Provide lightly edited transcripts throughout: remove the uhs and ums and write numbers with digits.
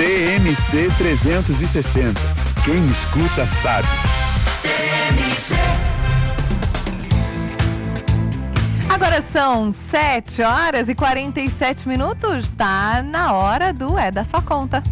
TMC 360. Quem escuta sabe. TMC. Agora são 7h47. Tá na hora do É da Sua Conta.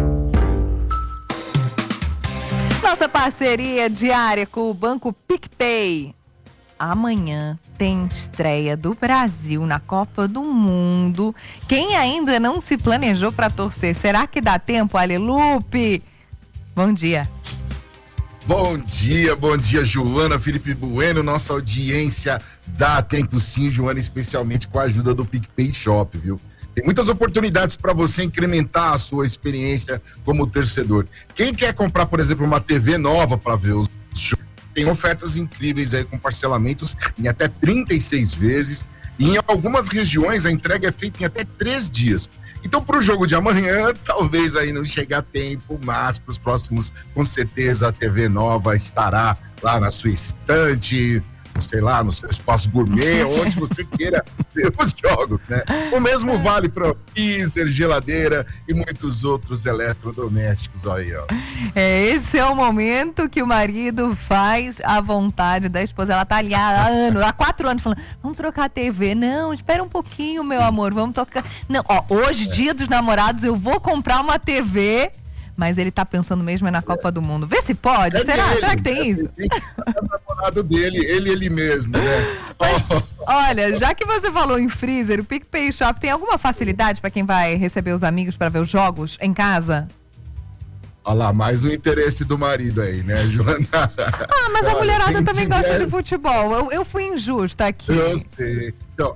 Nossa parceria diária com o Banco PicPay. Amanhã tem estreia do Brasil na Copa do Mundo. Quem ainda não se planejou para torcer, será que dá tempo, Alelupe? Bom dia. Bom dia, Joana, Felipe Bueno, nossa audiência. Dá tempo sim, Joana, especialmente com a ajuda do PicPay Shop, viu? Tem muitas oportunidades para você incrementar a sua experiência como torcedor. Quem quer comprar, por exemplo, uma TV nova para ver os jogos, tem ofertas incríveis aí com parcelamentos em até 36 vezes. E em algumas regiões a entrega é feita em até 3 dias. Então, para o jogo de amanhã, talvez aí não chegue a tempo, mas para os próximos, com certeza, a TV nova estará lá na sua estante, sei lá, no seu espaço gourmet, onde você queira ver os jogos, né? O mesmo vale para freezer, geladeira e muitos outros eletrodomésticos aí, ó. Esse é o momento que o marido faz a vontade da esposa. Ela tá ali há 4 anos falando, vamos trocar a TV. Não, espera um pouquinho, meu amor, vamos tocar. Não, ó, hoje, dia dos namorados, eu vou comprar uma TV. Mas ele tá pensando mesmo na Copa do Mundo. Vê se pode. Será que tem isso? É o namorado dele, ele mesmo, né? Mas, olha, já que você falou em freezer, o PicPay Shop tem alguma facilidade para quem vai receber os amigos para ver os jogos em casa? Olha lá, mais o interesse do marido aí, né, Joana? Mas a mulherada também gosta de futebol. Eu fui injusta aqui. Eu sei. Então,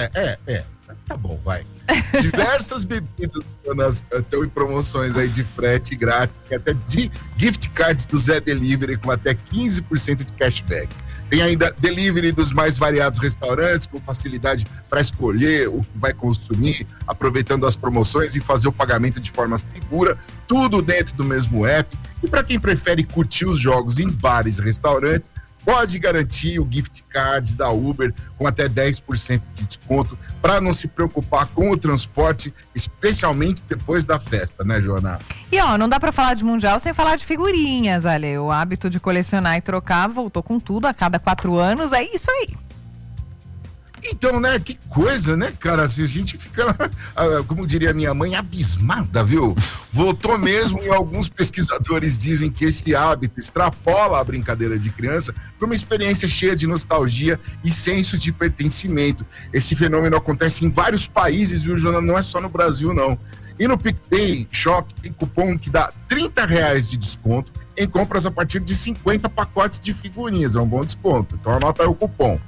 tá bom, vai. Diversas bebidas estão em promoções aí de frete grátis, até de gift cards do Zé Delivery com até 15% de cashback. Tem ainda delivery dos mais variados restaurantes, com facilidade para escolher o que vai consumir, aproveitando as promoções e fazer o pagamento de forma segura, tudo dentro do mesmo app. E para quem prefere curtir os jogos em bares e restaurantes, pode garantir o gift card da Uber com até 10% de desconto para não se preocupar com o transporte, especialmente depois da festa, né, Joana? E ó, não dá para falar de Mundial sem falar de figurinhas, Ale. O hábito de colecionar e trocar voltou com tudo a cada 4 anos, é isso aí. Então, né, que coisa, né, cara, assim, a gente fica, como diria minha mãe, abismada, viu? Voltou mesmo e alguns pesquisadores dizem que esse hábito extrapola a brincadeira de criança para uma experiência cheia de nostalgia e senso de pertencimento. Esse fenômeno acontece em vários países, viu, Joana? Não é só no Brasil, não. E no PicPay Shop tem cupom que dá R$30 de desconto em compras a partir de 50 pacotes de figurinhas, é um bom desconto. Então anota aí o cupom.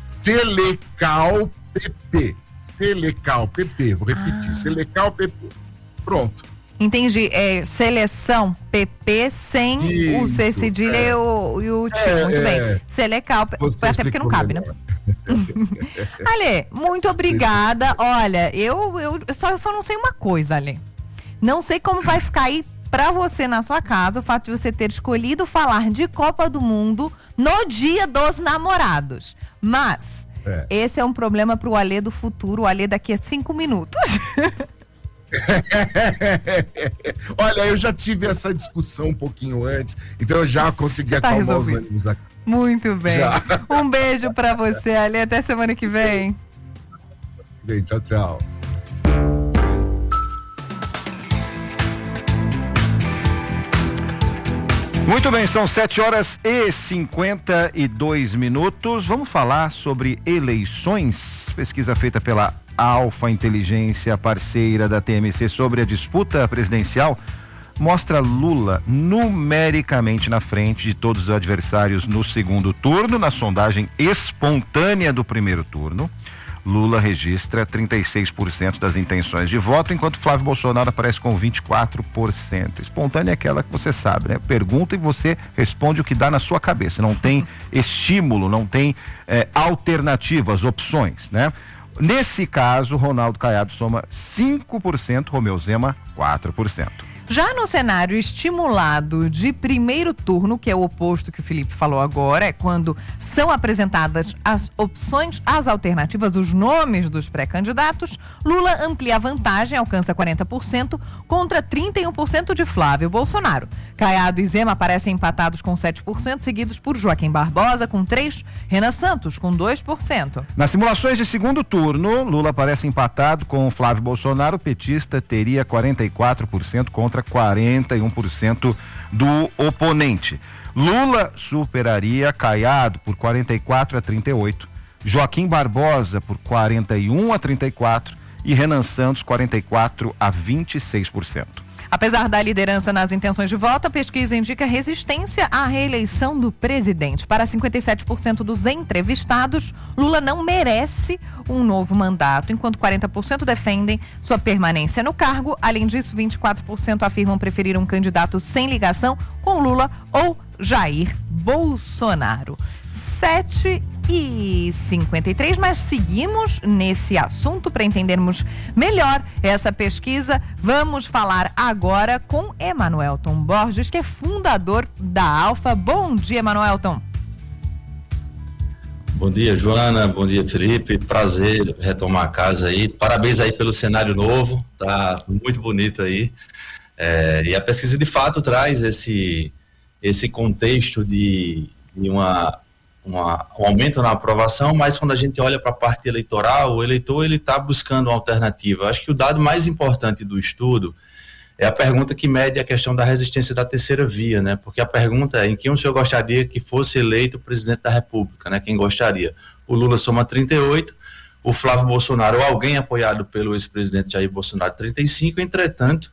Selecal PP, vou repetir, Selecal PP, pronto. Entendi, seleção PP sem isso, o C cedilha e o tio, muito bem. Selecal, até porque não cabe, né? Ale, muito obrigada. Olha, eu só não sei uma coisa, Ale. Não sei como vai ficar aí pra você na sua casa o fato de você ter escolhido falar de Copa do Mundo no Dia dos Namorados. Mas esse é um problema pro Alê do futuro, o Alê daqui a 5 minutos. Olha, eu já tive essa discussão um pouquinho antes, então eu já consegui acalmar os ânimos aqui. Muito bem. Já. Um beijo pra você, Alê. Até semana que vem. Bem, tchau, tchau. Muito bem, são 7h52. Vamos falar sobre eleições. Pesquisa feita pela Alfa Inteligência, parceira da TMC, sobre a disputa presidencial, mostra Lula numericamente na frente de todos os adversários no segundo turno. Na sondagem espontânea do primeiro turno, Lula registra 36% das intenções de voto, enquanto Flávio Bolsonaro aparece com 24%. Espontânea é aquela que você sabe, né? Pergunta e você responde o que dá na sua cabeça. Não tem estímulo, não tem alternativas, opções, né? Nesse caso, Ronaldo Caiado soma 5%, Romeu Zema 4%. Já no cenário estimulado de primeiro turno, que é o oposto que o Felipe falou agora, é quando são apresentadas as opções, as alternativas, os nomes dos pré-candidatos, Lula amplia a vantagem, alcança 40%, contra 31% de Flávio Bolsonaro. Caiado e Zema aparecem empatados com 7%, seguidos por Joaquim Barbosa com 3%, Renan Santos com 2%. Nas simulações de segundo turno, Lula aparece empatado com Flávio Bolsonaro, o petista teria 44% contra 41% do oponente. Lula superaria Caiado por 44-38, Joaquim Barbosa por 41-34 e Renan Santos 44-26%. Apesar da liderança nas intenções de voto, a pesquisa indica resistência à reeleição do presidente. Para 57% dos entrevistados, Lula não merece um novo mandato, enquanto 40% defendem sua permanência no cargo. Além disso, 24% afirmam preferir um candidato sem ligação com Lula ou Jair Bolsonaro. 7h53, mas seguimos nesse assunto para entendermos melhor essa pesquisa. Vamos falar agora com Emanuelton Borges, que é fundador da Alfa. Bom dia, Emanuelton. Bom dia, Joana. Bom dia, Felipe. Prazer retomar a casa aí. Parabéns aí pelo cenário novo. Tá muito bonito aí. E a pesquisa de fato traz esse contexto de um aumento na aprovação, mas quando a gente olha para a parte eleitoral, o eleitor ele está buscando uma alternativa. Acho que o dado mais importante do estudo é a pergunta que mede a questão da resistência da terceira via, né? Porque a pergunta é em quem o senhor gostaria que fosse eleito presidente da República, né? Quem gostaria? O Lula soma 38, o Flávio Bolsonaro ou alguém apoiado pelo ex-presidente Jair Bolsonaro 35, entretanto,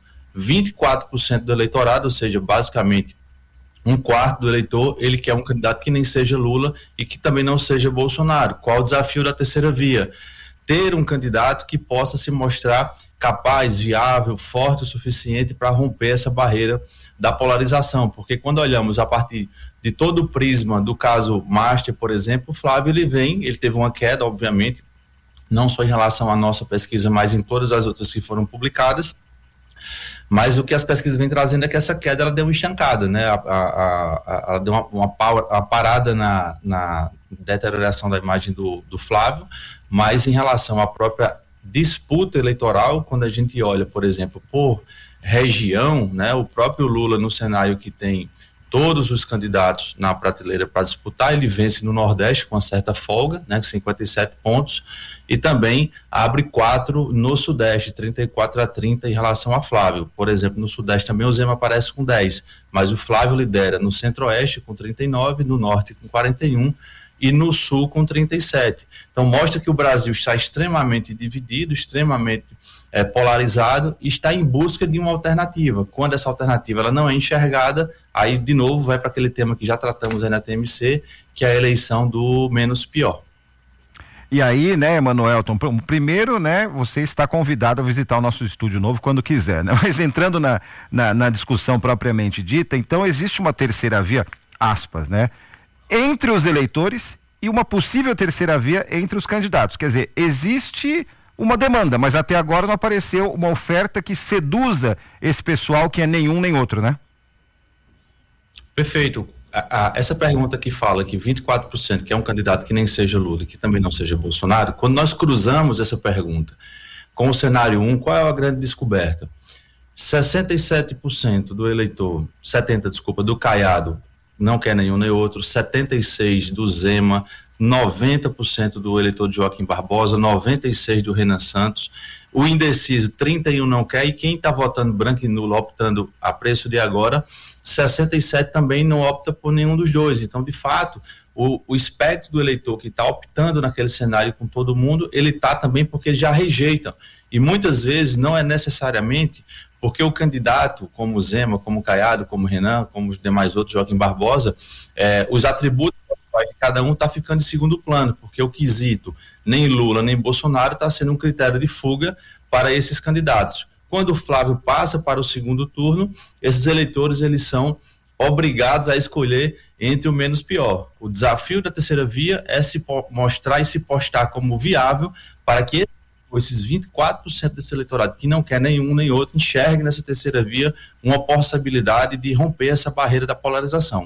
24% do eleitorado, ou seja, basicamente um quarto do eleitor, ele quer um candidato que nem seja Lula e que também não seja Bolsonaro. Qual o desafio da terceira via? Ter um candidato que possa se mostrar capaz, viável, forte o suficiente para romper essa barreira da polarização, porque quando olhamos a partir de todo o prisma do caso Master, por exemplo, o Flávio ele teve uma queda, obviamente, não só em relação à nossa pesquisa, mas em todas as outras que foram publicadas. Mas o que as pesquisas vêm trazendo é que essa queda ela deu uma estancada, né? Ela deu uma parada na deterioração da imagem do Flávio, mas em relação à própria disputa eleitoral, quando a gente olha, por exemplo, por região, né? O próprio Lula, no cenário que tem todos os candidatos na prateleira para disputar, ele vence no Nordeste com uma certa folga, né? 57 pontos, e também abre 4 no Sudeste, 34-30 em relação a Flávio. Por exemplo, no Sudeste também o Zema aparece com 10, mas o Flávio lidera no Centro-Oeste com 39, no Norte com 41 e no Sul com 37. Então mostra que o Brasil está extremamente dividido, extremamente polarizado e está em busca de uma alternativa. Quando essa alternativa ela não é enxergada, aí de novo vai para aquele tema que já tratamos aí na TMC, que é a eleição do menos pior. E aí, né, Emanuelton, primeiro, né, você está convidado a visitar o nosso estúdio novo quando quiser, né? Mas entrando na discussão propriamente dita, então existe uma terceira via, aspas, né, entre os eleitores e uma possível terceira via entre os candidatos. Quer dizer, existe uma demanda, mas até agora não apareceu uma oferta que seduza esse pessoal que é nenhum nem outro, né? Perfeito. Essa pergunta que fala que 24% que é um candidato que nem seja Lula e que também não seja Bolsonaro, quando nós cruzamos essa pergunta com o cenário 1, qual é a grande descoberta? 67% do eleitor, 70%, do Caiado, não quer nenhum nem outro, 76% do Zema, 90% do eleitor de Joaquim Barbosa, 96% do Renan Santos, o indeciso 31% não quer, e quem está votando branco e nulo, optando a preço de agora, 67% também não opta por nenhum dos dois. Então, de fato, o espectro do eleitor que está optando naquele cenário com todo mundo, ele está também porque ele já rejeita. E muitas vezes não é necessariamente porque o candidato, como o Zema, como o Caiado, como o Renan, como os demais outros, Joaquim Barbosa, os atributos de cada um está ficando em segundo plano, porque o quesito nem Lula nem Bolsonaro está sendo um critério de fuga para esses candidatos. Quando o Flávio passa para o segundo turno, esses eleitores eles são obrigados a escolher entre o menos pior. O desafio da terceira via é se mostrar e se postar como viável para que esses 24% desse eleitorado que não quer nenhum nem outro, enxergue nessa terceira via uma possibilidade de romper essa barreira da polarização.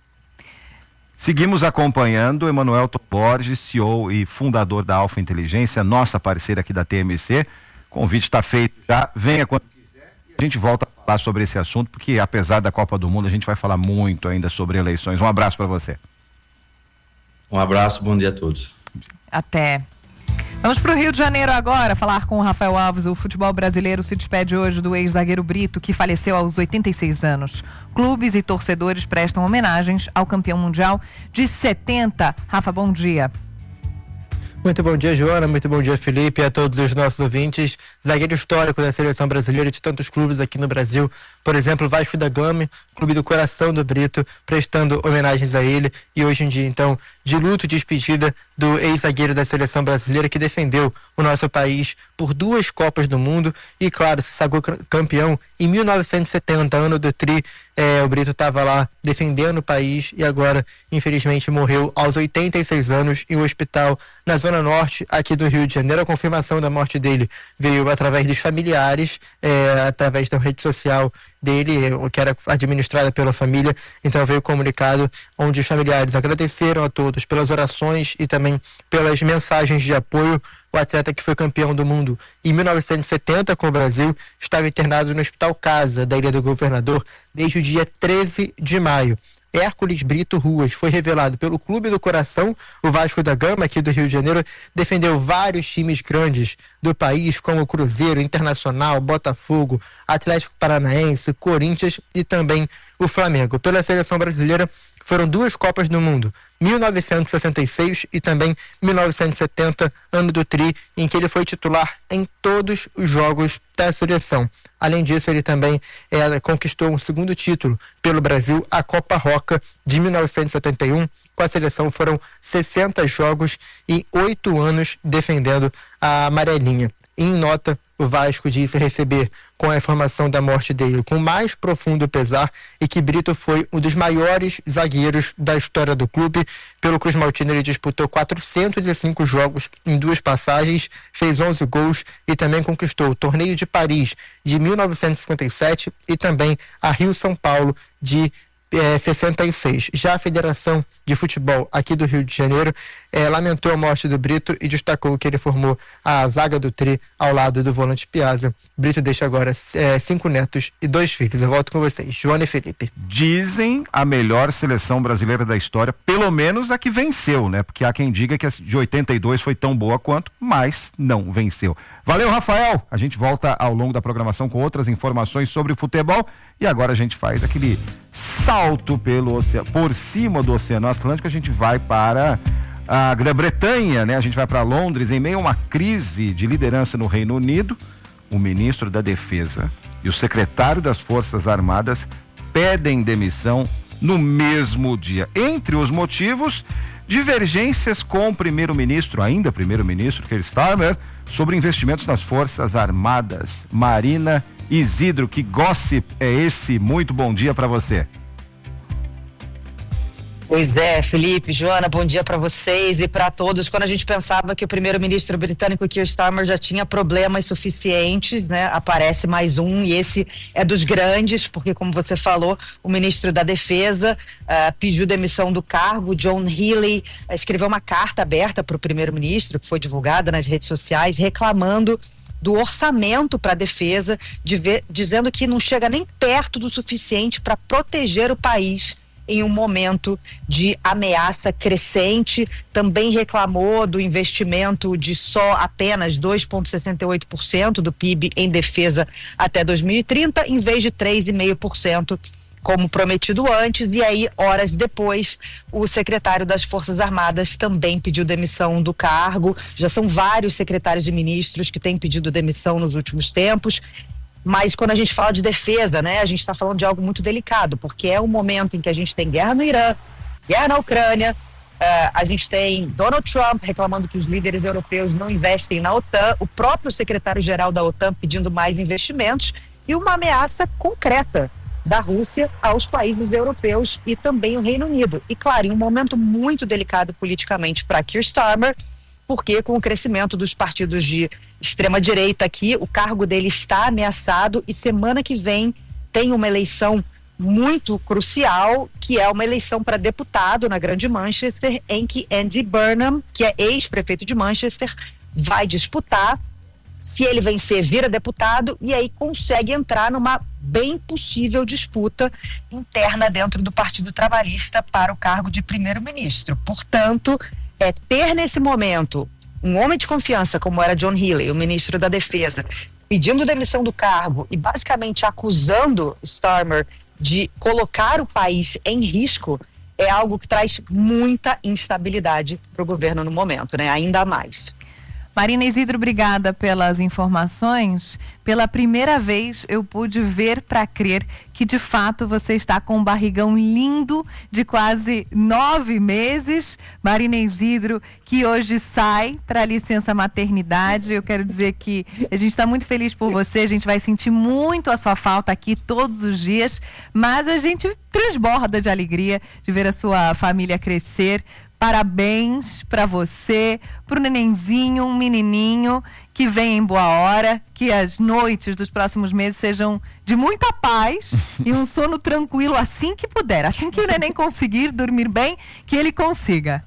Seguimos acompanhando Emanuel Borges, CEO e fundador da Alfa Inteligência, nossa parceira aqui da TMC. O convite está feito já, venha quando quiser. A gente volta a falar sobre esse assunto, porque apesar da Copa do Mundo, a gente vai falar muito ainda sobre eleições. Um abraço para você. Um abraço, bom dia a todos. Até. Vamos para o Rio de Janeiro agora, falar com o Rafael Alves. O futebol brasileiro se despede hoje do ex-zagueiro Brito, que faleceu aos 86 anos. Clubes e torcedores prestam homenagens ao campeão mundial de 70. Rafa, bom dia. Muito bom dia, Joana. Muito bom dia, Felipe, e a todos os nossos ouvintes. Zagueiro histórico da seleção brasileira e de tantos clubes aqui no Brasil. Por exemplo, Vasco da Gama, clube do coração do Brito, prestando homenagens a ele. E hoje em dia, então, de luto e despedida do ex-zagueiro da seleção brasileira que defendeu o nosso país por 2 Copas do Mundo e, claro, se sagrou campeão em 1970, ano do Tri. O Brito estava lá defendendo o país e agora, infelizmente, morreu aos 86 anos em um hospital na Zona Norte, aqui do Rio de Janeiro. A confirmação da morte dele veio através dos familiares, através da rede social dele, que era administrada pela família. Então veio o comunicado onde os familiares agradeceram a todos pelas orações e também pelas mensagens de apoio. O atleta que foi campeão do mundo em 1970 com o Brasil estava internado no Hospital Casa da Ilha do Governador desde o dia 13 de maio. Hércules Brito Ruas foi revelado pelo Clube do Coração, o Vasco da Gama, aqui do Rio de Janeiro, defendeu vários times grandes do país, como o Cruzeiro, Internacional, Botafogo, Atlético Paranaense, Corinthians e também o Flamengo. Pela seleção brasileira, foram 2 Copas do Mundo, 1966 e também 1970, ano do Tri, em que ele foi titular em todos os jogos da seleção. Além disso, ele também conquistou um segundo título pelo Brasil, a Copa Roca de 1971. Com a seleção foram 60 jogos e 8 anos defendendo a amarelinha. Em nota, o Vasco disse receber, com a informação da morte dele, com mais profundo pesar, e que Brito foi um dos maiores zagueiros da história do clube. Pelo Cruz Maltino, ele disputou 405 jogos em 2 passagens, fez 11 gols e também conquistou o Torneio de Paris de 1957 e também a Rio-São Paulo de 66. Já a Federação de Futebol aqui do Rio de Janeiro lamentou a morte do Brito e destacou que ele formou a zaga do Tri ao lado do volante Piazza. Brito deixa agora 5 netos e 2 filhos. Eu volto com vocês, Joana e Felipe. Dizem a melhor seleção brasileira da história, pelo menos a que venceu, né? Porque há quem diga que a de 82 foi tão boa quanto, mas não venceu. Valeu, Rafael! A gente volta ao longo da programação com outras informações sobre o futebol e agora a gente faz aquele salto por cima do Oceano Atlântico. A gente vai para a Grã-Bretanha, né? A gente vai para Londres em meio a uma crise de liderança no Reino Unido. O ministro da Defesa e o secretário das Forças Armadas pedem demissão no mesmo dia. Entre os motivos, divergências com o primeiro-ministro, ainda primeiro-ministro Keir Starmer, sobre investimentos nas Forças Armadas. Marina Isidro, que gossip é esse? Muito bom dia para você. Pois é, Felipe, Joana, bom dia para vocês e para todos. Quando a gente pensava que o primeiro-ministro britânico Keir Starmer já tinha problemas suficientes, né? Aparece mais um e esse é dos grandes, porque como você falou, o ministro da Defesa pediu demissão do cargo. John Healey escreveu uma carta aberta para o primeiro-ministro, que foi divulgada nas redes sociais, reclamando do orçamento para a defesa, dizendo que não chega nem perto do suficiente para proteger o país em um momento de ameaça crescente. Também reclamou do investimento de só apenas 2,68% do PIB em defesa até 2030, em vez de 3,5%, como prometido antes. E aí, horas depois, o secretário das Forças Armadas também pediu demissão do cargo. Já são vários secretários de ministros que têm pedido demissão nos últimos tempos. Mas quando a gente fala de defesa, né, a gente está falando de algo muito delicado, porque é um momento em que a gente tem guerra no Irã, guerra na Ucrânia, a gente tem Donald Trump reclamando que os líderes europeus não investem na OTAN, o próprio secretário-geral da OTAN pedindo mais investimentos e uma ameaça concreta da Rússia aos países europeus e também o Reino Unido. E claro, em um momento muito delicado politicamente para Keir Starmer, porque com o crescimento dos partidos de extrema-direita aqui, o cargo dele está ameaçado e semana que vem tem uma eleição muito crucial, que é uma eleição para deputado na Grande Manchester, em que Andy Burnham, que é ex-prefeito de Manchester, vai disputar. Se ele vencer, vira deputado e aí consegue entrar numa bem possível disputa interna dentro do Partido Trabalhista para o cargo de primeiro-ministro. Portanto, ter nesse momento um homem de confiança como era John Healey, o ministro da Defesa, pedindo demissão do cargo e basicamente acusando Starmer de colocar o país em risco, é algo que traz muita instabilidade para o governo no momento, né? Ainda mais. Marina Isidro, obrigada pelas informações. Pela primeira vez eu pude ver para crer que de fato você está com um barrigão lindo de quase 9 meses. Marina Isidro, que hoje sai para licença maternidade. Eu quero dizer que a gente está muito feliz por você, a gente vai sentir muito a sua falta aqui todos os dias, mas a gente transborda de alegria de ver a sua família crescer. Parabéns para você, pro nenenzinho, um menininho que vem em boa hora, que as noites dos próximos meses sejam de muita paz e um sono tranquilo assim que puder, assim que o neném conseguir dormir bem, que ele consiga.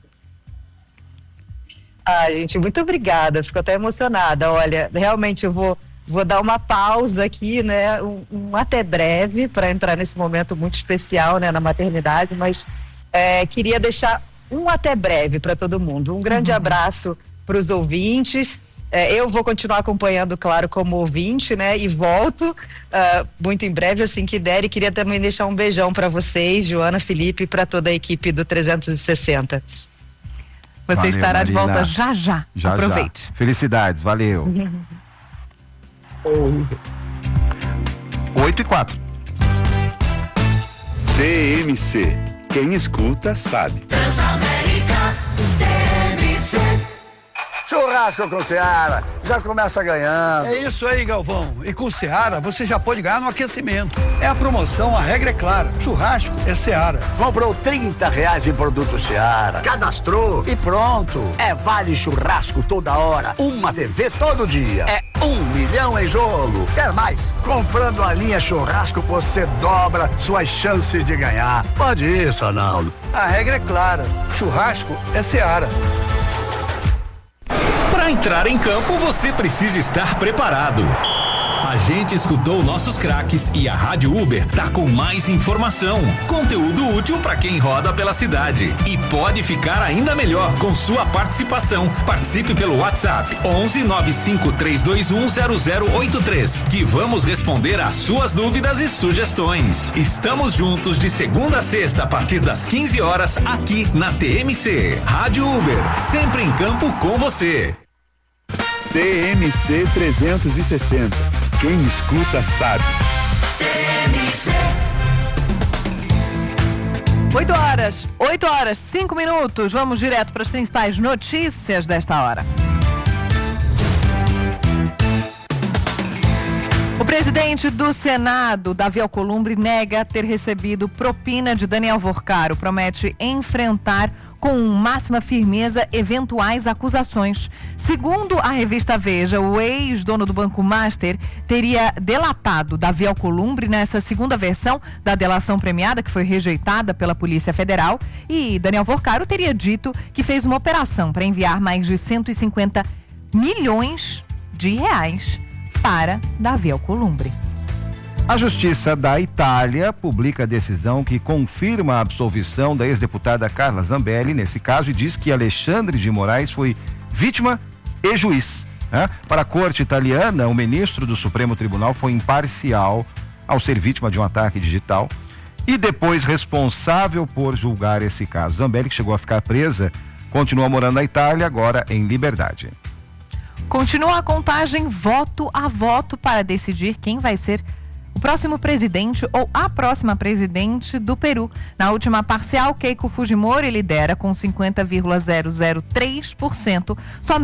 Gente, muito obrigada, fico até emocionada. Olha, realmente eu vou dar uma pausa aqui, né, um até breve para entrar nesse momento muito especial, né, na maternidade, mas queria deixar um até breve para todo mundo. Um grande abraço para os ouvintes. Eu vou continuar acompanhando, claro, como ouvinte, né? E volto muito em breve, assim que der. E queria também deixar um beijão para vocês, Joana, Felipe, e para toda a equipe do 360. Você Valeu, estará Marina. de volta já. Aproveite. Já. Felicidades, valeu. 8h04. TMC. Quem escuta sabe. Transamérica, TMC. Churrasco com Seara, já começa ganhando. É isso aí, Galvão. E com Seara você já pode ganhar no aquecimento. É a promoção, a regra é clara. Churrasco é Seara. Comprou R$30 em produto Seara, cadastrou e pronto. É vale churrasco toda hora, uma TV todo dia. É 1 milhão em jogo. Quer mais? Comprando a linha churrasco você dobra suas chances de ganhar. Pode ir, Sonaldo. A regra é clara. Churrasco é Seara. Para entrar em campo, você precisa estar preparado. A gente escutou nossos craques e a Rádio Uber tá com mais informação, conteúdo útil para quem roda pela cidade e pode ficar ainda melhor com sua participação. Participe pelo WhatsApp 11 95 321 0083 que vamos responder às suas dúvidas e sugestões. Estamos juntos de segunda a sexta a partir das 15 horas aqui na TMC. Rádio Uber, sempre em campo com você. TMC 360. Quem escuta sabe. TMC. 8 horas, 5 minutos. Vamos direto para as principais notícias desta hora. O presidente do Senado, Davi Alcolumbre, nega ter recebido propina de Daniel Vorcaro. Promete enfrentar com máxima firmeza eventuais acusações. Segundo a revista Veja, o ex-dono do Banco Master teria delatado Davi Alcolumbre nessa segunda versão da delação premiada, que foi rejeitada pela Polícia Federal. E Daniel Vorcaro teria dito que fez uma operação para enviar mais de 150 milhões de reais para Davi Alcolumbre. A Justiça da Itália publica a decisão que confirma a absolvição da ex-deputada Carla Zambelli, nesse caso, e diz que Alexandre de Moraes foi vítima e juiz. Para a corte italiana, o ministro do Supremo Tribunal foi imparcial ao ser vítima de um ataque digital e depois responsável por julgar esse caso. Zambelli, que chegou a ficar presa, continua morando na Itália, agora em liberdade. Continua a contagem voto a voto para decidir quem vai ser o próximo presidente ou a próxima presidente do Peru. Na última parcial, Keiko Fujimori lidera com 50,003%, só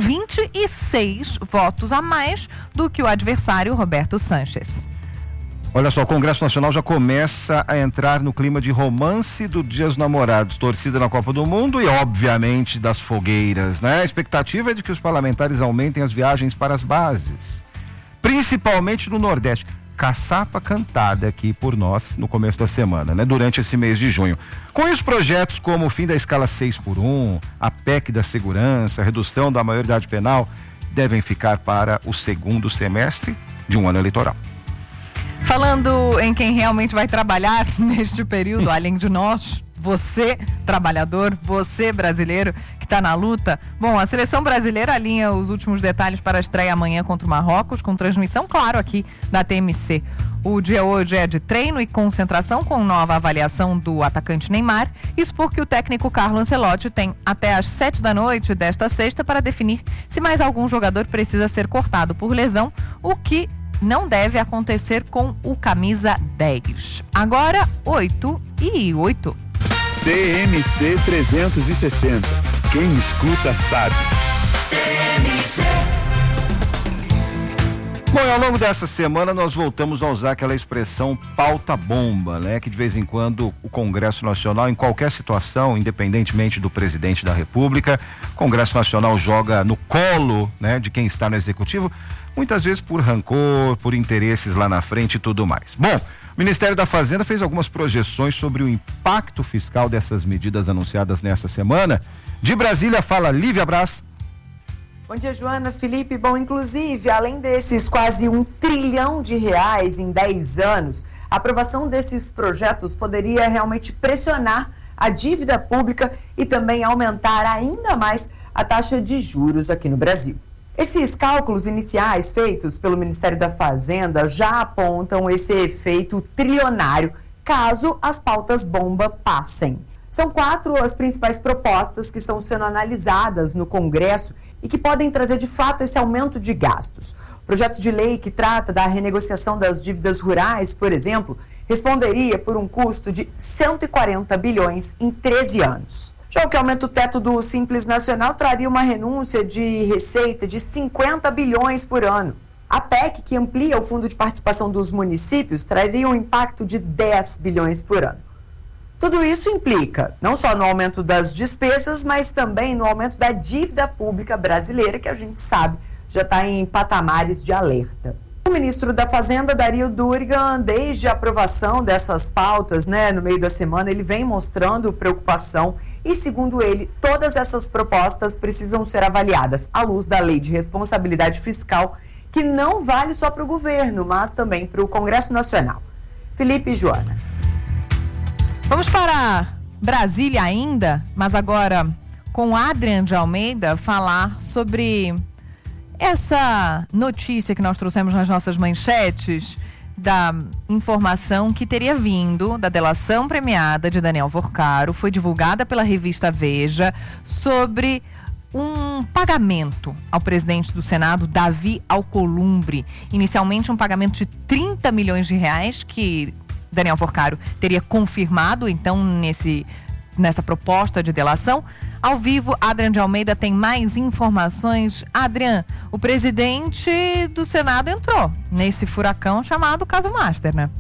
1.026 votos a mais do que o adversário Roberto Sanches. Olha só, o Congresso Nacional já começa a entrar no clima de romance do Dia dos Namorados, torcida na Copa do Mundo e, obviamente, das fogueiras, né? A expectativa é de que os parlamentares aumentem as viagens para as bases, principalmente no Nordeste. Caçapa cantada aqui por nós no começo da semana, né? Durante esse mês de junho. Com isso, projetos como o fim da escala 6x1, a PEC da segurança, a redução da maioridade penal, devem ficar para o segundo semestre de um ano eleitoral. Falando em quem realmente vai trabalhar neste período, além de nós, você, trabalhador, você, brasileiro, que está na luta. Bom, a seleção brasileira alinha os últimos detalhes para a estreia amanhã contra o Marrocos, com transmissão, claro, aqui da TMC. O dia hoje é de treino e concentração com nova avaliação do atacante Neymar. Isso porque o técnico Carlo Ancelotti tem até às 19h desta sexta para definir se mais algum jogador precisa ser cortado por lesão, o que não deve acontecer com o camisa 10. Agora, 8h08. TMC 360. Quem escuta sabe. Bom, ao longo dessa semana nós voltamos a usar aquela expressão pauta bomba, né? Que de vez em quando o Congresso Nacional, em qualquer situação, independentemente do presidente da República, o Congresso Nacional joga no colo, né, de quem está no Executivo, muitas vezes por rancor, por interesses lá na frente e tudo mais. Bom, o Ministério da Fazenda fez algumas projeções sobre o impacto fiscal dessas medidas anunciadas nessa semana. De Brasília fala Lívia Braz. Bom dia, Joana, Felipe. Bom, inclusive, além desses quase R$1 trilhão em 10 anos, a aprovação desses projetos poderia realmente pressionar a dívida pública e também aumentar ainda mais a taxa de juros aqui no Brasil. Esses cálculos iniciais feitos pelo Ministério da Fazenda já apontam esse efeito trilionário caso as pautas bomba passem. São 4 as principais propostas que estão sendo analisadas no Congresso e que podem trazer de fato esse aumento de gastos. O projeto de lei que trata da renegociação das dívidas rurais, por exemplo, responderia por um custo de 140 bilhões em 13 anos. Já o que aumenta o teto do Simples Nacional traria uma renúncia de receita de 50 bilhões por ano. A PEC, que amplia o fundo de participação dos municípios, traria um impacto de 10 bilhões por ano. Tudo isso implica não só no aumento das despesas, mas também no aumento da dívida pública brasileira, que a gente sabe já está em patamares de alerta. O ministro da Fazenda, Dario Durigan, desde a aprovação dessas pautas, no meio da semana, ele vem mostrando preocupação e, segundo ele, todas essas propostas precisam ser avaliadas à luz da Lei de Responsabilidade Fiscal, que não vale só para o governo, mas também para o Congresso Nacional. Felipe e Joana. Vamos para Brasília ainda, mas agora com Adrian de Almeida, falar sobre essa notícia que nós trouxemos nas nossas manchetes, da informação que teria vindo da delação premiada de Daniel Vorcaro, foi divulgada pela revista Veja, sobre um pagamento ao presidente do Senado, Davi Alcolumbre. Inicialmente um pagamento de 30 milhões de reais que Daniel Vorcaro teria confirmado, então, nessa proposta de delação. Ao vivo, Adrian de Almeida tem mais informações. Adrian, o presidente do Senado entrou nesse furacão chamado Caso Master, né?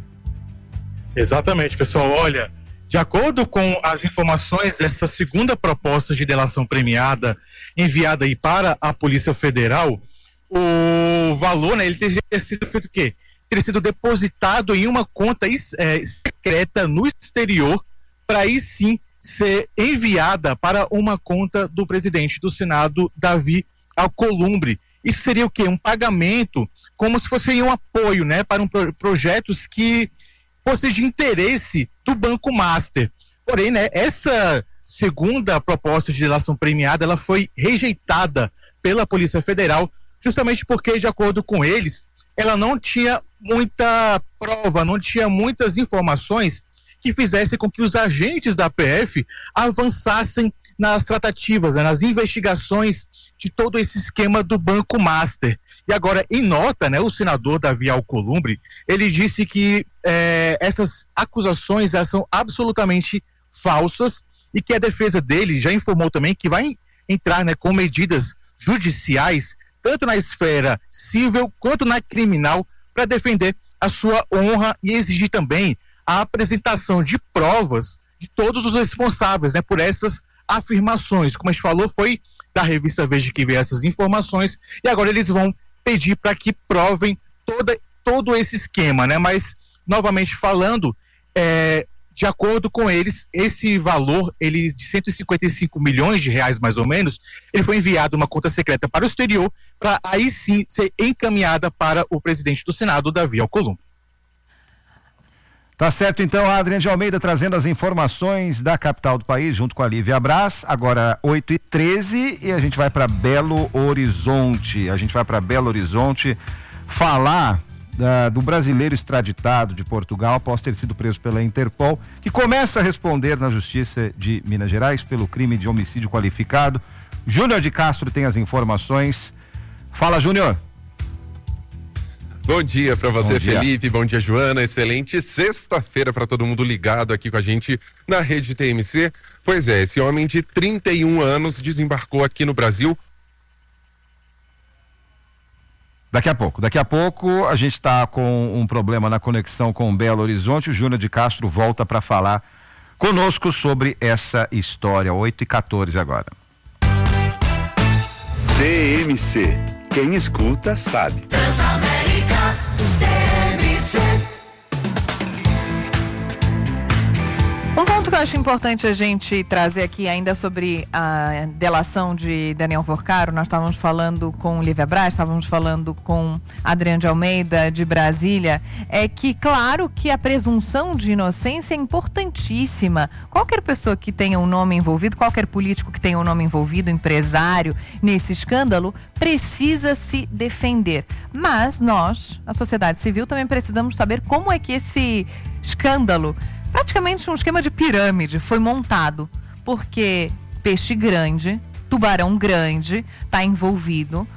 Exatamente, pessoal. Olha, de acordo com as informações dessa segunda proposta de delação premiada enviada aí para a Polícia Federal, o valor, ele teria sido feito o quê? Teria sido depositado em uma conta secreta no exterior, para aí sim ser enviada para uma conta do presidente do Senado, Davi Alcolumbre. Isso seria o quê? Um pagamento, como se fosse um apoio, para projetos que fossem de interesse do Banco Master. Porém, essa segunda proposta de delação premiada, ela foi rejeitada pela Polícia Federal, justamente porque, de acordo com eles, ela não tinha muita prova, não tinha muitas informações que fizessem com que os agentes da PF avançassem nas tratativas, nas investigações de todo esse esquema do Banco Master. E agora, em nota, o senador Davi Alcolumbre, ele disse que essas acusações são absolutamente falsas e que a defesa dele já informou também que vai entrar com medidas judiciais, tanto na esfera civil quanto na criminal, para defender a sua honra e exigir também a apresentação de provas de todos os responsáveis, né, por essas afirmações. Como a gente falou, foi da revista Veja que veio essas informações, e agora eles vão pedir para que provem todo esse esquema, né? Mas, novamente falando, de acordo com eles, esse valor, ele de 155 milhões de reais mais ou menos, ele foi enviado uma conta secreta para o exterior, para aí sim ser encaminhada para o presidente do Senado, Davi Alcolumbre. Tá certo, então, a Adriane de Almeida trazendo as informações da capital do país, junto com a Lívia Braz. Agora 8h13 e a gente vai para Belo Horizonte. A gente vai para Belo Horizonte falar do brasileiro extraditado de Portugal após ter sido preso pela Interpol, que começa a responder na Justiça de Minas Gerais pelo crime de homicídio qualificado. Júnior de Castro tem as informações. Fala, Júnior. Bom dia para você, Bom dia. Felipe. Bom dia, Joana. Excelente sexta-feira para todo mundo ligado aqui com a gente na Rede TMC. Pois é, esse homem de 31 anos desembarcou aqui no Brasil. Daqui a pouco a gente está com um problema na conexão com Belo Horizonte. O Júnior de Castro volta para falar conosco sobre essa história. 8h14 agora. TMC. Quem escuta sabe. Transamérica TMC. Um ponto que eu acho importante a gente trazer aqui ainda sobre a delação de Daniel Porcaro. Nós estávamos falando com Lívia Braz, estávamos falando com Adriane de Almeida de Brasília, é que claro que a presunção de inocência é importantíssima. Qualquer pessoa que tenha um nome envolvido, qualquer político que tenha um nome envolvido, empresário, nesse escândalo, precisa se defender. Mas nós, a sociedade civil, também precisamos saber como é que esse escândalo, praticamente um esquema de pirâmide, foi montado, porque peixe grande, tubarão grande, está envolvido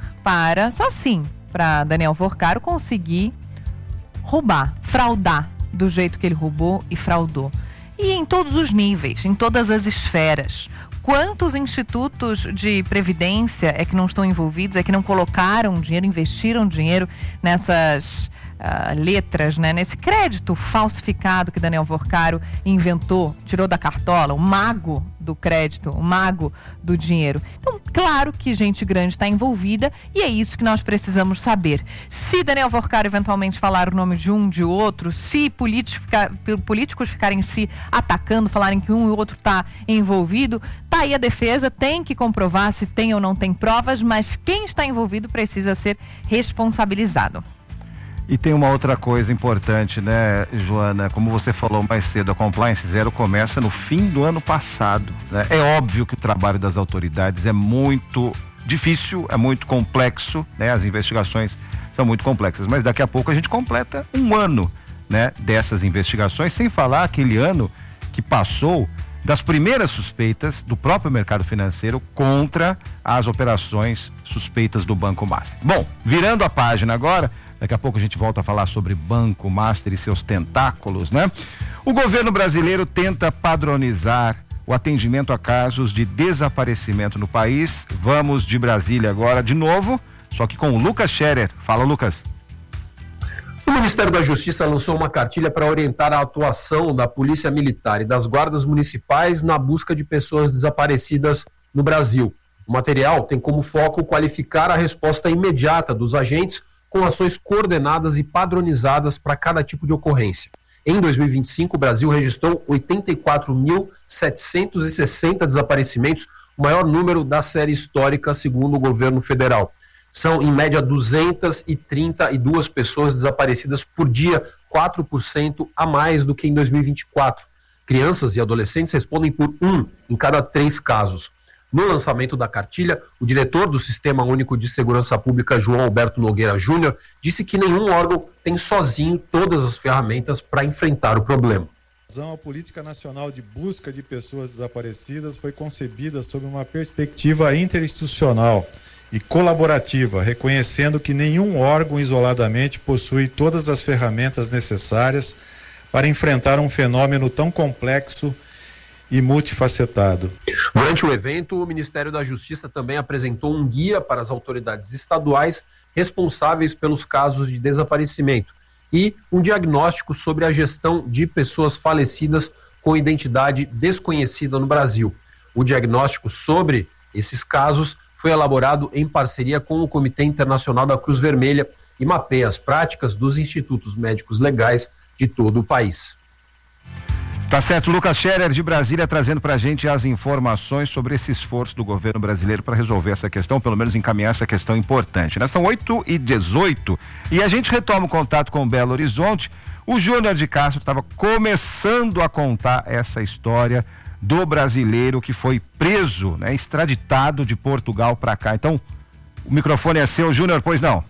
para Daniel Porcaro conseguir roubar, fraudar do jeito que ele roubou e fraudou. E em todos os níveis, em todas as esferas. Quantos institutos de previdência é que não estão envolvidos, é que não colocaram dinheiro, investiram dinheiro nessas letras, né? Nesse crédito falsificado que Daniel Porcaro inventou, tirou da cartola, o mago do crédito, o mago do dinheiro. Então, claro que gente grande está envolvida e é isso que nós precisamos saber. Se Daniel Porcaro eventualmente falar o nome de um, de outro, se políticos ficarem se atacando, falarem que um e outro está envolvido, tá aí a defesa, tem que comprovar se tem ou não tem provas, mas quem está envolvido precisa ser responsabilizado. E tem uma outra coisa importante, né, Joana? Como você falou mais cedo, a Compliance Zero começa no fim do ano passado, né? É óbvio que o trabalho das autoridades é muito difícil, é muito complexo, né? As investigações são muito complexas, mas daqui a pouco a gente completa um ano, né, dessas investigações, sem falar aquele ano que passou das primeiras suspeitas do próprio mercado financeiro contra as operações suspeitas do Banco Master. Bom, virando a página agora, daqui a pouco a gente volta a falar sobre Banco Master e seus tentáculos, né? O governo brasileiro tenta padronizar o atendimento a casos de desaparecimento no país. Vamos de Brasília agora de novo, só que com o Lucas Scherer. Fala, Lucas. O Ministério da Justiça lançou uma cartilha para orientar a atuação da Polícia Militar e das guardas municipais na busca de pessoas desaparecidas no Brasil. O material tem como foco qualificar a resposta imediata dos agentes com ações coordenadas e padronizadas para cada tipo de ocorrência. Em 2025, o Brasil registrou 84.760 desaparecimentos, o maior número da série histórica, segundo o governo federal. São, em média, 232 pessoas desaparecidas por dia, 4% a mais do que em 2024. Crianças e adolescentes respondem por 1 em cada 3 casos. No lançamento da cartilha, o diretor do Sistema Único de Segurança Pública, João Alberto Nogueira Júnior, disse que nenhum órgão tem sozinho todas as ferramentas para enfrentar o problema. A Política Nacional de Busca de Pessoas Desaparecidas foi concebida sob uma perspectiva interinstitucional e colaborativa, reconhecendo que nenhum órgão isoladamente possui todas as ferramentas necessárias para enfrentar um fenômeno tão complexo e multifacetado. Durante o evento, o Ministério da Justiça também apresentou um guia para as autoridades estaduais responsáveis pelos casos de desaparecimento. e um diagnóstico sobre a gestão de pessoas falecidas com identidade desconhecida no Brasil. O diagnóstico sobre esses casos foi elaborado em parceria com o Comitê Internacional da Cruz Vermelha e mapeia as práticas dos institutos médicos legais de todo o país. Tá certo, Lucas Scherer de Brasília trazendo pra gente as informações sobre esse esforço do governo brasileiro para resolver essa questão, pelo menos encaminhar essa questão importante, né? São 8h18 e a gente retoma o contato com Belo Horizonte. O Júnior de Castro estava começando a contar essa história do brasileiro que foi preso, né, extraditado de Portugal para cá. Então, o microfone é seu, Júnior, pois não?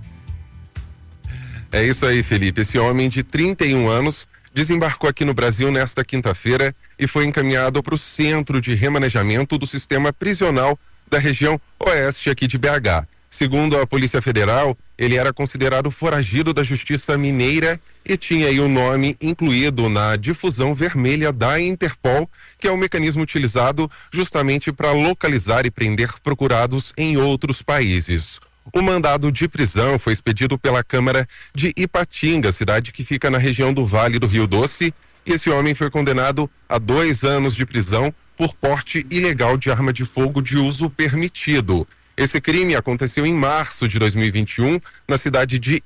É isso aí, Felipe. Esse homem de 31 anos desembarcou aqui no Brasil nesta quinta-feira e foi encaminhado para o Centro de Remanejamento do Sistema Prisional da região oeste aqui de BH. Segundo a Polícia Federal, ele era considerado foragido da Justiça Mineira e tinha aí o nome incluído na difusão vermelha da Interpol, que é um mecanismo utilizado justamente para localizar e prender procurados em outros países. O mandado de prisão foi expedido pela Câmara de Ipatinga, cidade que fica na região do Vale do Rio Doce, e esse homem foi condenado a 2 anos de prisão por porte ilegal de arma de fogo de uso permitido. Esse crime aconteceu em março de 2021 na cidade de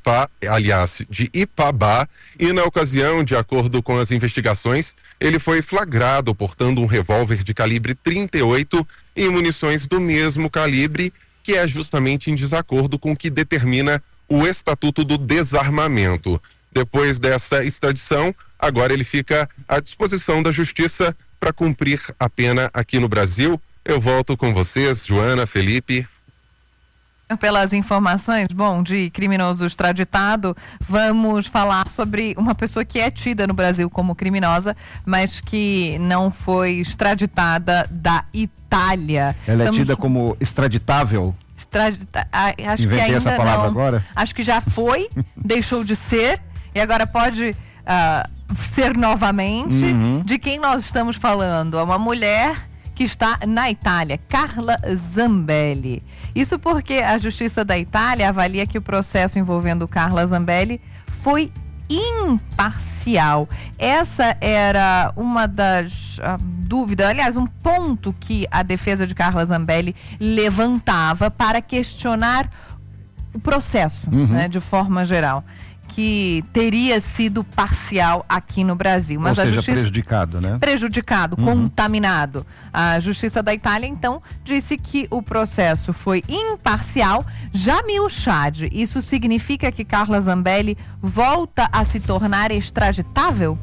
Ipabá, e na ocasião, de acordo com as investigações, ele foi flagrado portando um revólver de calibre 38 e munições do mesmo calibre, que é justamente em desacordo com o que determina o Estatuto do Desarmamento. Depois dessa extradição, agora ele fica à disposição da Justiça para cumprir a pena aqui no Brasil. Eu volto com vocês, Joana, Felipe. Pelas informações, de criminoso extraditado, vamos falar sobre uma pessoa que é tida no Brasil como criminosa, mas que não foi extraditada da Itália. Ela é tida como extraditável? Acho Inventei que ainda essa palavra não. agora? Acho que já foi, deixou de ser e agora pode ser novamente. De quem nós estamos falando? É uma mulher que está na Itália, Carla Zambelli. Isso porque a Justiça da Itália avalia que o processo envolvendo Carla Zambelli foi imparcial. Essa era uma das dúvidas, aliás, um ponto que a defesa de Carla Zambelli levantava para questionar o processo, né, de forma geral, que teria sido parcial aqui no Brasil. Mas ou seja, a justiça... prejudicado, né? Prejudicado, contaminado. A Justiça da Itália, então, disse que o processo foi imparcial. Jamil Chad, isso significa que Carla Zambelli volta a se tornar extraditável?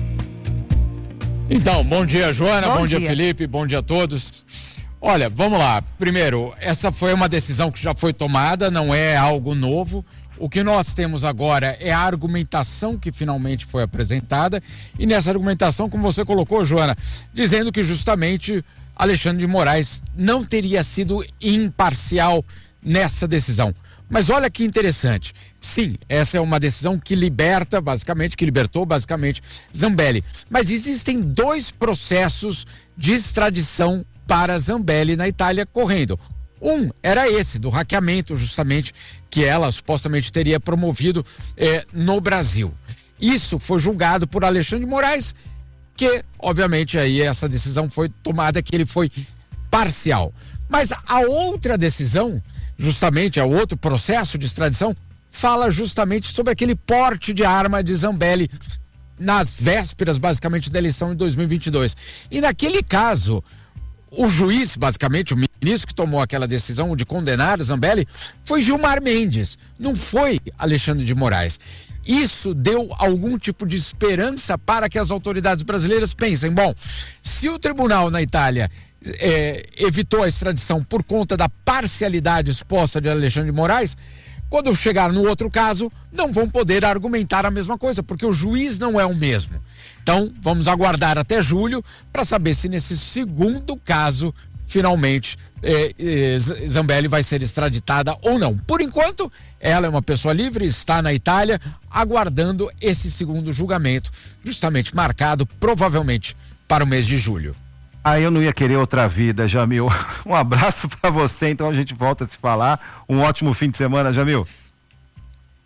Então, bom dia, Joana, bom dia, Felipe, bom dia a todos. Olha, vamos lá. Primeiro, essa foi uma decisão que já foi tomada, não é algo novo. O que nós temos agora é a argumentação que finalmente foi apresentada, e nessa argumentação, como você colocou, Joana, dizendo que justamente Alexandre de Moraes não teria sido imparcial nessa decisão. Mas olha que interessante. Sim, essa é uma decisão que libertou basicamente Zambelli. Mas existem 2 processos de extradição para Zambelli na Itália correndo. Um era esse, do hackeamento, justamente, que ela supostamente teria promovido no Brasil. Isso foi julgado por Alexandre de Moraes, que, obviamente, aí essa decisão foi tomada, que ele foi parcial. Mas a outra decisão, justamente, o outro processo de extradição, fala justamente sobre aquele porte de arma de Zambelli nas vésperas, basicamente, da eleição de 2022. E naquele caso, o juiz, basicamente, o ministro que tomou aquela decisão de condenar Zambelli foi Gilmar Mendes, não foi Alexandre de Moraes. Isso deu algum tipo de esperança para que as autoridades brasileiras pensem, se o tribunal na Itália evitou a extradição por conta da parcialidade exposta de Alexandre de Moraes, quando chegar no outro caso, não vão poder argumentar a mesma coisa, porque o juiz não é o mesmo. Então, vamos aguardar até julho para saber se nesse segundo caso, finalmente, Zambelli vai ser extraditada ou não. Por enquanto, ela é uma pessoa livre, está na Itália, aguardando esse segundo julgamento, justamente marcado, provavelmente, para o mês de julho. Eu não ia querer outra vida, Jamil. Um abraço para você, então a gente volta a se falar. Um ótimo fim de semana, Jamil.